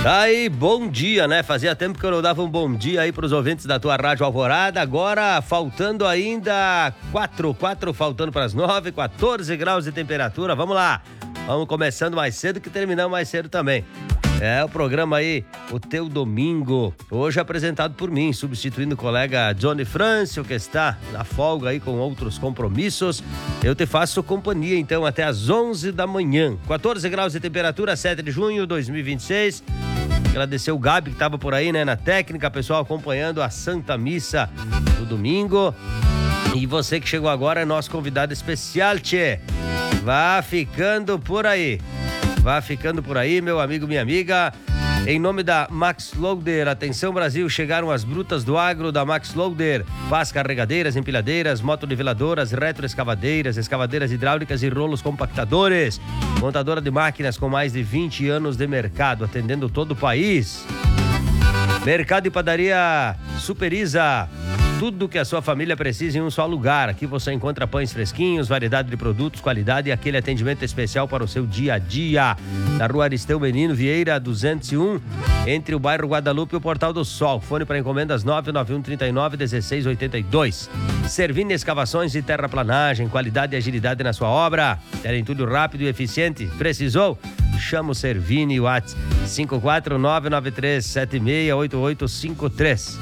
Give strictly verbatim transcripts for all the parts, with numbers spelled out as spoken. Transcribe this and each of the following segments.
Aí, bom dia, né? Fazia tempo que eu não dava um bom dia aí pros ouvintes da tua Rádio Alvorada. Agora, faltando ainda quatro, quatro faltando pras nove, quatorze graus de temperatura. Vamos lá. Vamos começando mais cedo que terminamos mais cedo também. É o programa aí, o teu domingo, hoje apresentado por mim, substituindo o colega Johnny Francio, que está na folga aí com outros compromissos. Eu te faço companhia então até às onze da manhã, quatorze graus de temperatura, sete de junho de dois mil e vinte e seis. Agradecer o Gabi que estava por aí, né, na técnica, pessoal acompanhando a Santa Missa do domingo. E você que chegou agora é nosso convidado especial, tchê. Vá ficando por aí. Vá ficando por aí, meu amigo, minha amiga. Em nome da Max Loader, atenção Brasil, chegaram as brutas do agro da Max Loader. Pás carregadeiras, empilhadeiras, motoniveladoras, retroescavadeiras, escavadeiras hidráulicas e rolos compactadores. Montadora de máquinas com mais de vinte anos de mercado, atendendo todo o país. Mercado e padaria Superiza. Tudo que a sua família precisa em um só lugar. Aqui você encontra pães fresquinhos, variedade de produtos, qualidade e aquele atendimento especial para o seu dia a dia. Na rua Aristeu Menino Vieira, duzentos e um, entre o bairro Guadalupe e o Portal do Sol. Fone para encomendas nove nove um três nove um seis oito dois. Servindo escavações e terraplanagem, qualidade e agilidade na sua obra. Quer entulho rápido e eficiente? Precisou? Chama o Servini, WhatsApp cinco quatro nove nove três sete seis oito oito cinco três.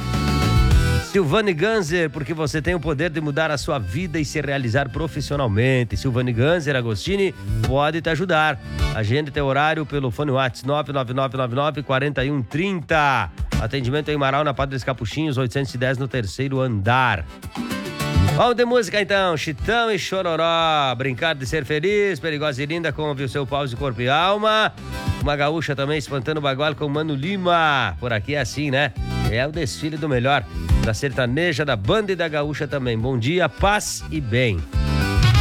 Silvane Ganzer, porque você tem o poder de mudar a sua vida e se realizar profissionalmente. Silvane Ganzer Agostini pode te ajudar. Agende teu horário pelo fone WhatsApp nove nove nove nove nove quatro um três zero. Atendimento em Marau, na Padre Capuchinhos, oitocentos e dez, no terceiro andar. Vamos de música então, Chitão e Chororó, Brincar de Ser Feliz, Perigosa e Linda com o Seu Pause, Corpo e Alma. Uma gaúcha também, Espantando o Bagual com Mano Lima. Por aqui é assim, né? É o desfile do melhor da sertaneja, da banda e da gaúcha também. Bom dia, paz e bem.